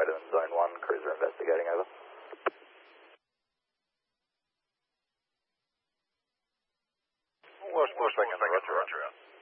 item in Zone 1, cruiser investigating, over. Washington, Roger.